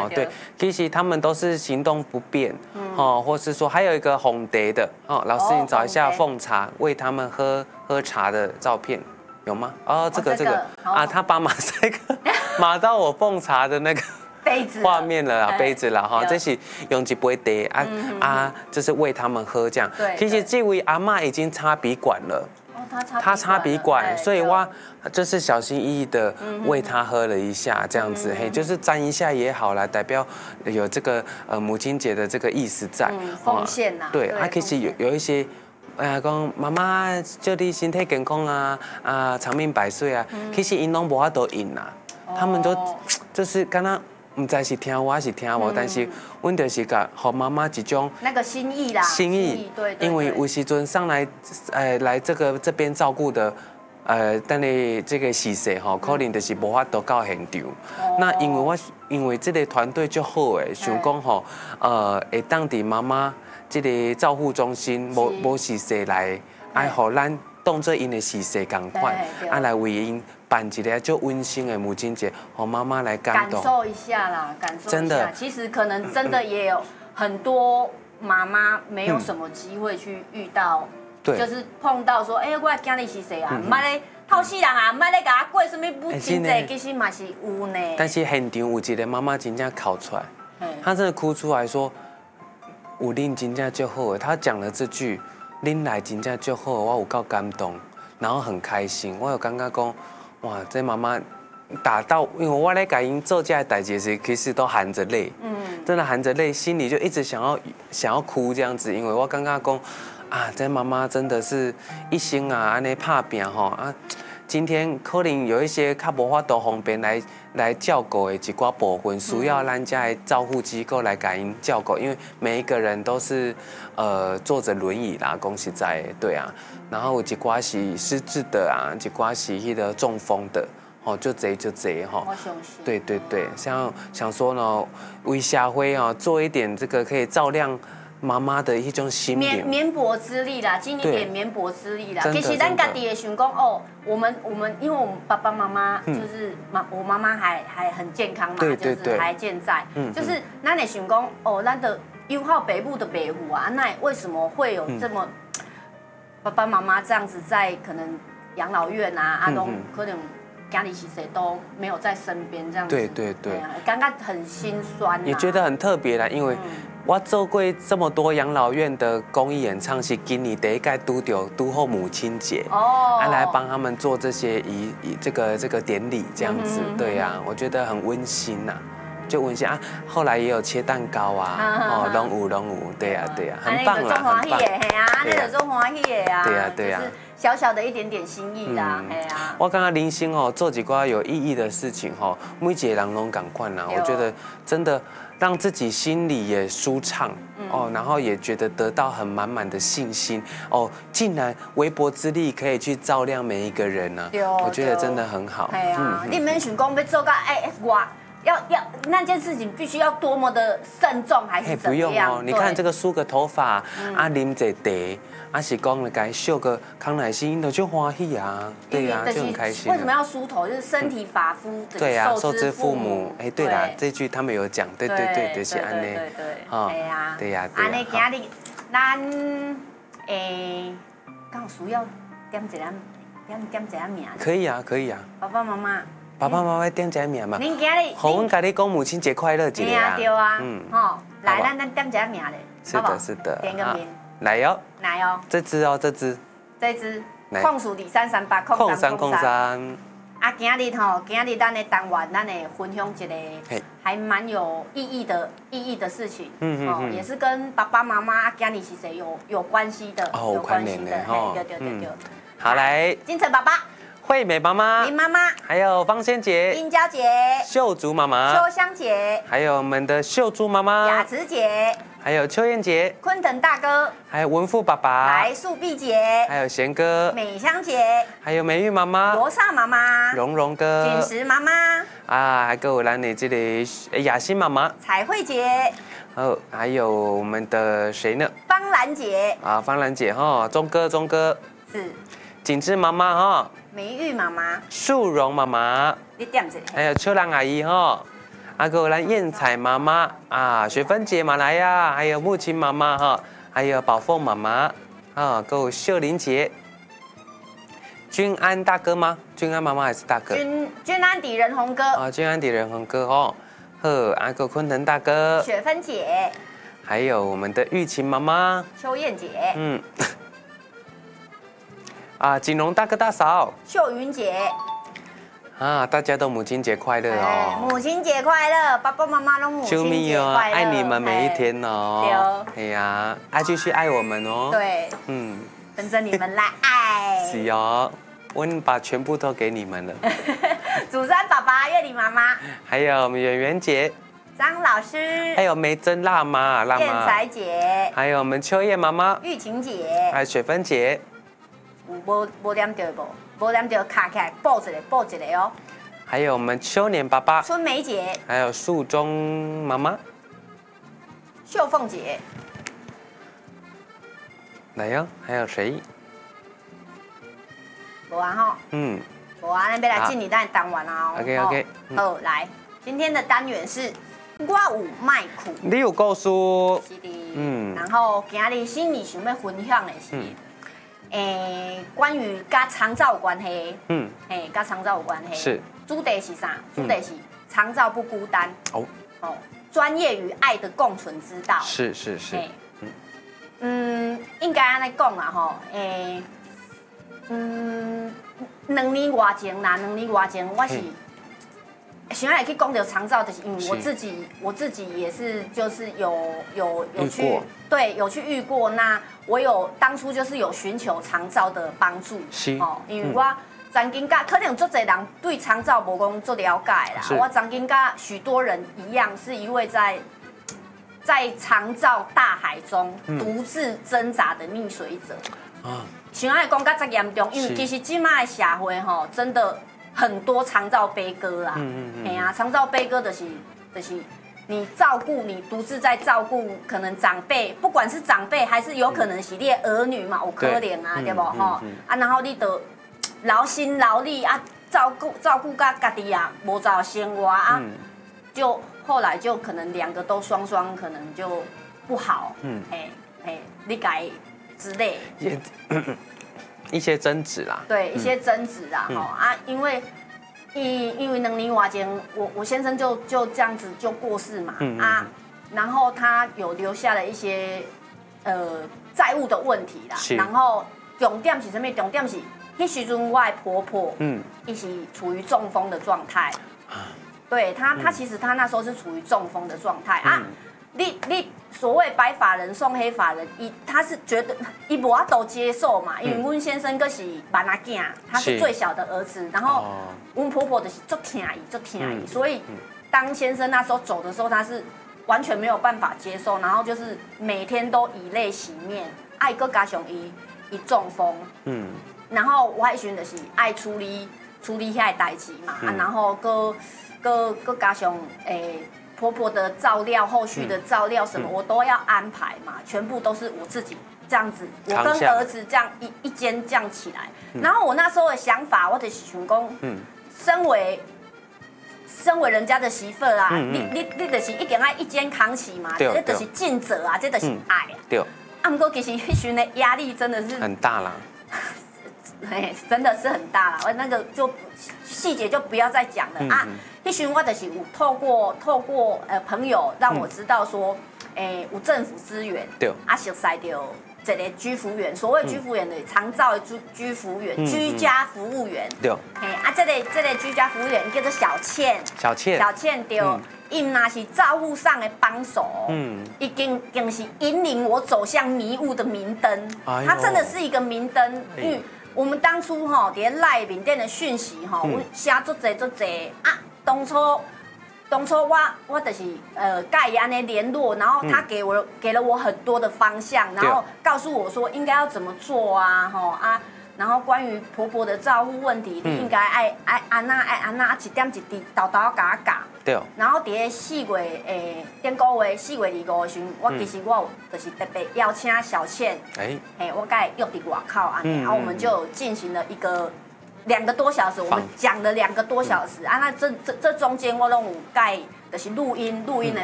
哈，对，其实他们都是行动不便，哦，或是说还有一个红蝶的，哦，老师你找一下奉茶喂他们喝茶的照片。有吗？哦，这个啊，他把马赛克码到我奉茶的那个杯子画面了啦，杯子啦哈，这是用一杯茶就是喂他们喝这样。 对， 其实这位阿嬷已经插鼻管了。他插鼻管，所以我就是小心翼翼的喂他喝了一下，这样子，嘿，就是沾一下也好啦，代表有这个母亲节的这个意思在， 奉献呐。 对，其实有一些。讲妈妈祝你身体健康长命百岁啊！其实因拢无法度应啦，他们都就是刚刚唔知是听我还是听我，但是阮就是甲和妈妈一种那个心意啦， 心意， 对， 因为有时阵上来来这边照顾的。等你这个逝世吼，可能就是无法度到现场。那因为这个团队就好诶，想讲吼，会当伫妈妈这个照护中心无逝世来，爱互咱当做因的逝世共款，来为因办一个就温馨的母亲节，和妈妈来感动。 感受一下啦，感受一下。 真的， 其实可能真的也有很多妈妈没有什么机会去遇到。就是碰到说，我的囝儿是谁啊？唔捌咧透死人啊，唔捌咧甲我过什么不真济，其实嘛是有呢。 但是现场有一个妈妈真正哭出来，她真的哭出来说，有恁真正就好。她讲了这句，恁来真正就好，我有够感动，然后很开心。我有感觉讲，哇，这妈妈打到，因为我咧甲因做这些代志时，其实都含着泪，真的含着泪，心里就一直想要哭这样子，因为我感觉讲。这妈妈真的是一心安尼拍拼吼今天可能有一些较无法度方便来照顾的一寡部分，需要咱家的照护机构来给因照顾，因为每一个人都是坐着轮椅啦，讲实在的，对啊，然后有一寡是失智的一寡是迄个中风的。就这哈， 我相信。 对，想说呢，为社会做一点这个可以照亮。妈妈的一种心绵薄之力啦，尽一点绵薄之力啦。其实咱家己也想讲哦，我们因为我们爸爸妈妈就是我妈妈还很健康嘛，就是还健在，就是咱也想讲哦，咱的友好北部的北湖啊，那为什么会有这么爸爸妈妈这样子在可能养老院都可能家里其实都没有在身边这样子， 对， 感觉很心酸， 也觉得很特别啦，因为。我做过这么多养老院的公益演唱，是今年第一届拄好母亲节，来帮他们做这些这个典礼这样子，对呀，我觉得很温馨呐，就温馨啊。后来也有切蛋糕拢有，对呀，很棒啦，很棒。 那种欢喜的啊， 对呀， 小小的一点点心意啦， 我感觉人生做一寡有意义的事情每一个人拢同款啦，我觉得真的。让自己心里也舒畅然后也觉得得到很满满的信心竟然微薄之力可以去照亮每一个人呢，我觉得真的很好。 你们想讲要做到我要那件事情必须要多么的慎重还是怎么样？ 不用你看这个梳个头发啉一茶是讲了该秀个康乃馨，那就欢喜啊，对呀，就很开心。 为什么要梳头？就是身体发肤， 对呀，受之父母。对啦，这句他们有讲，对，就是安尼，对呀。 安尼今日咱刚好需要点一下名。 可以啊。 爸爸妈妈。 爸爸妈妈点一下名嘛。 恁今日。 好，阮甲你讲母亲节快乐节啊。 对啊。来，咱点一下名嘞。 是的。 点个名。 来哟。这只。 控诉第338控 303。 今日咱的单元，咱会分享一个还蛮有意义的事情，也是跟爸爸妈妈今日是谁有关系的， 有关系的， 对。 好来， 金城爸爸。 惠美妈妈、 林妈妈， 还有方仙姐、 英娇姐、 秀竹妈妈、 秋香姐， 还有我们的秀珠妈妈、 雅慈姐， 还有秋燕姐、 昆腾大哥， 还有文富爸爸、 来素碧姐， 还有贤哥、 美香姐， 还有美玉妈妈、 罗刹妈妈、 蓉哥、 锦石妈妈， 还有咱的这个雅欣妈妈、 彩慧姐， 还有我们的谁呢？ 方兰姐， 方兰姐钟哥是， 锦芝妈妈美玉妈妈， 素荣妈妈， 你点一下， 还有秋兰阿姨阿哥来燕彩妈妈啊，雪芬姐嘛来呀，还有木琴妈妈哈，还有宝凤妈妈啊，还有秀玲姐。君安大哥吗？君安妈妈还是大哥？ 君安底人红哥。 啊，君安底人红哥哦。呵，阿哥昆腾大哥。 雪芬姐。 还有我们的玉琴妈妈。 秋燕姐。 啊，锦荣大哥大嫂。 秀云姐。 啊，大家都母亲节快乐哦！ 母亲节快乐，爸爸妈妈都母亲节快乐， 爱你们每一天哦。对。哎呀，爱继续爱我们哦。 对。等着你们来爱。 是哦。我把全部都给你们了。 祖山爸爸、月里妈妈， 还有我们圆圆姐、 张老师， 还有梅珍辣妈、 燕彩姐， 还有我们秋叶妈妈、 玉琴姐， 还有雪芬姐。 无念到无念到卡起来报一个哦。 还有我们秋年爸爸、 春梅姐， 还有树中妈妈、 秀凤姐。 来哟，还有谁？ 无啊吼，无啊，咱要来进你咱当完啊。 OK， 好，来，今天的单元是我有卖苦， 你有故事， 是的，然后今日心里想要分享的是，关于跟长照有关系，跟长照有关系， 是， 主题是啥？主题是长照不孤单，专业与爱的共存之道， 是， 应该安尼讲啦吼，2年外前啦，2年外前我是想要去讲到长照，就是因为我自己也是就是有去有去遇过，那我有当初就是有寻求长照的帮助，因为我曾经可能足侪人对长照无讲足了解啦，我曾经跟许多人一样，是一位在长照大海中独自挣扎的溺水者。想要讲较严重，因为其实今麦的社会吼，真的很多长照悲歌啦。长照悲歌就是你独自在照顾可能长辈，不管是长辈还是有可能是你的儿女嘛，有可怜啊，对不吼？然后你得劳心劳力啊，照顾家己啊，无照生活啊，就后来就可能2个都双可能就不好，你改之类， 一些争执啦， 对，一些争执啦，因为2年外前，我先生就这样子就过世嘛，然后他有留下了一些债务的问题啦，然后重点是什么？重点是那时阵我的婆婆，一起处于中风的状态，对他其实他那时候是处于中风的状态啊。你所谓白发人送黑发人，他是觉得伊无法度接受嘛，因为阮先生个是慢仔囝，他是最小的儿子，然后阮婆婆就是足疼伊，所以当先生那时候走的时候，他是完全没有办法接受，然后就是每天都以泪洗面，爱个加上伊中风，然后我迄时阵就是爱处理遐代志嘛，然后个加上婆婆的照料，后续的照料什么，我都要安排嘛，全部都是我自己这样子，我跟儿子这样一间这样起来。然后我那时候的想法，我就是想讲，身为人家的媳妇啊，你就是一定要一肩扛起嘛，这就是尽责啊，这就是爱啊。对。不过其实迄时的压力真的是很大啦。 真的是很大啦，那个就细节就不要再讲了啊。迄时我就是有透过朋友让我知道说，有政府资源，熟悉到一个居服员，所谓居服员的长照的居服员，居家服务员，对，这个居家服务员叫做小倩对。伊那是照顾上的帮手，已经是引领我走向迷雾的明灯。他真的是一个明灯，因为我们当初在赖面顶的讯息我写足侪啊。当初我就是跟伊安尼联络，然后他给了我很多的方向，然后告诉我说应该要怎么做啊，然后关于婆婆的照顾问题，你应该爱安那一点一滴豆豆甲教。对。然后伫个4月顶个月4月25的时候，我其实我就是特别邀请小倩，我甲伊约伫外口安尼，然后我们就进行了一个2个多小时，我们讲了2个多小时啊。那这中间我拢有甲伊就是录音的